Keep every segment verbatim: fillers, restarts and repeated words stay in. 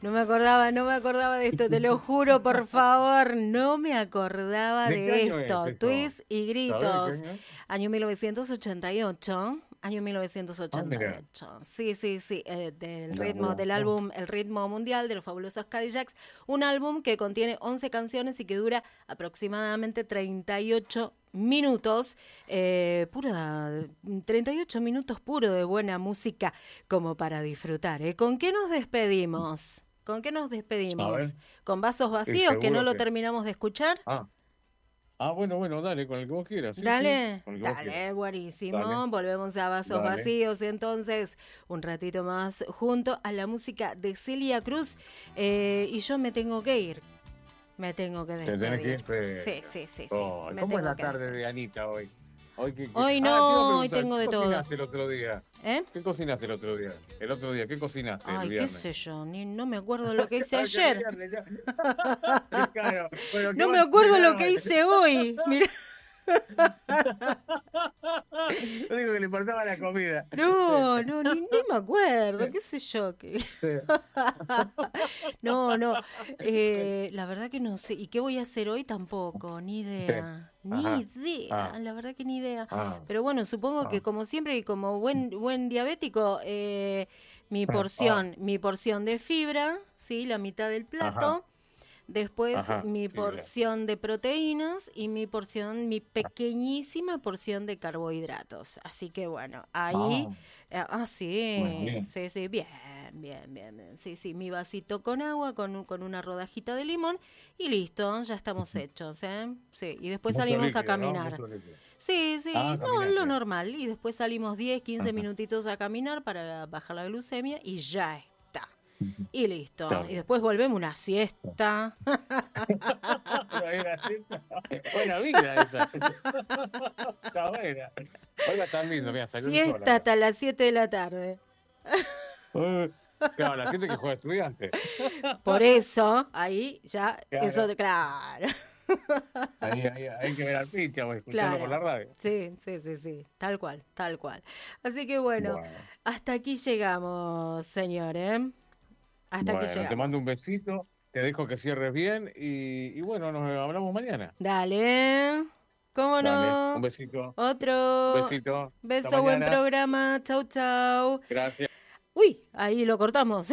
No me acordaba, no me acordaba de esto, te lo juro, por favor, no me acordaba ¿De de, qué año esto. es esto? Twist y ¿Sabés de gritos. qué año es? Año mil novecientos ochenta y ocho. Año Ah, mira, mil novecientos ochenta y ocho. Sí, sí, sí. eh, del mira, ritmo, mira. del No. álbum El Ritmo Mundial de los Fabulosos Cadillacs. Un álbum que contiene once canciones y que dura aproximadamente treinta y ocho minutos. Eh, pura, treinta y ocho minutos puro de buena música como para disfrutar. ¿eh? ¿Con qué nos despedimos? ¿Con qué nos A ver, despedimos? ¿Con Vasos sí, Vacíos, que no seguro lo que. terminamos de escuchar? Ah, ah, bueno, bueno, dale, con el que vos quieras. Sí, sí, Dale, con el que vos quieras. dale, Dale, buenísimo. Volvemos a Vasos dale. Vacíos entonces, un ratito más junto a la música de Celia Cruz. Eh, y yo me tengo que ir, me tengo que Te tenés que ir, despedir. Sí, pero. sí, sí, sí, Oh, me ¿cómo es tengo la que tarde de despedir. Anita hoy? Hoy que, que- Hoy Ah, te iba a no, hoy preguntar, tengo ¿qué de todo. cocinaste el otro día? ¿Eh? ¿Qué cocinaste el otro día? El otro día, ¿qué cocinaste el Ay, qué viernes? sé yo, ni no me acuerdo lo que hice Ay, que el ayer. viernes ya. Claro, bueno, ¿qué No me vas a acuerdo cenar lo que hoy? hice hoy. Mira. Lo único que le importaba la comida. Sí, No, no, ni, ni me acuerdo, sí, qué sé yo. qué- sí. No, no, eh, la verdad que no sé. ¿Y qué voy a hacer hoy? Tampoco, ni Sí. idea. Ni Ajá. idea, Ah, la verdad que ni idea. ah, Pero bueno, supongo que ah, como siempre y como buen, buen diabético, eh, mi ah, porción, mi porción de fibra, ¿sí? La mitad del ajá, plato. Después ajá. mi Fibra. porción de proteínas y mi porción, mi pequeñísima porción de carbohidratos. Así que bueno, ahí, Ah, eh, ah, muy sí, bien. sí, sí, bien, bien, bien, bien. Sí, sí, mi vasito con agua, con, un- con una rodajita de limón y listo, ya estamos hechos, ¿eh? Sí, y después Mucho salimos a líquido, ¿no? caminar. Mucho líquido. Sí, Ah, sí, no, lo caminaste. normal. Y después salimos diez, quince Ajá. minutitos a caminar para bajar la glucemia y ya está. Y Está listo. Y bien. después volvemos una siesta. Pero era así. Buena vida esa. Está buena. Hoy va a estar lindo, mira, salió el sol Siesta acá. hasta las siete de la tarde. Uh, claro, la gente que juega estudiante. Por eso, ahí ya, eso, Claro. de- claro. Ahí, ahí, hay que ver al pincha o escucharlo por la Claro. radio. Sí, sí, sí, sí. Tal cual, tal cual. Así que bueno, Bueno, hasta aquí llegamos, señor, ¿eh? Hasta aquí bueno, te mando llegamos. un besito, te dejo que cierres bien y, y bueno, nos hablamos mañana. Dale. ¿Cómo Dale, un no? besito, un Otro besito. Hasta beso, buen mañana. programa. Chau, chau. Gracias. Uy, ahí lo cortamos.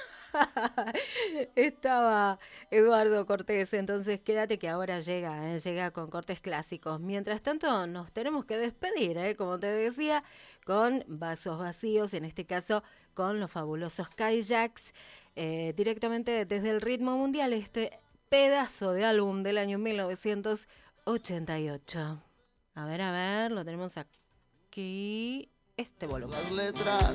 Estaba Eduardo Cortés, entonces quédate que ahora llega, ¿eh? Llega con cortes clásicos. Mientras tanto, nos tenemos que despedir, ¿eh? Como te decía, con Vasos Vacíos, en este caso con los fabulosos Cadillacs, eh, directamente desde el Ritmo Mundial, este pedazo de álbum del año mil novecientos ochenta y ocho. A ver, a ver, lo tenemos aquí, este volumen. Las letras